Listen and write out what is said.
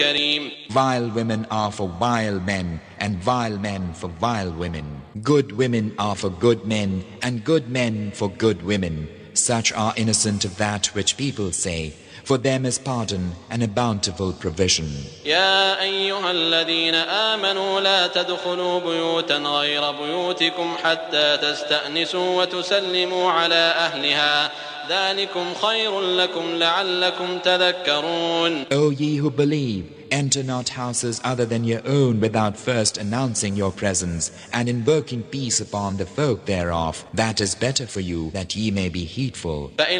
كريم. Vile women are for vile men, and vile men for vile women. Good women are for good men, and good men for good women. Such are innocent of that which people say. For them is pardon and a bountiful provision. يا أيها الذين آمنوا لا تدخلوا بيوتا غير بيوتكم حتى تستأنسوا وتسلموا على أهلها ذلكم خير لكم لعلكم تذكرون. O ye who believe, enter not houses other than your own without first announcing your presence and invoking peace upon the folk thereof. That is better for you, that ye may be heedful. فإن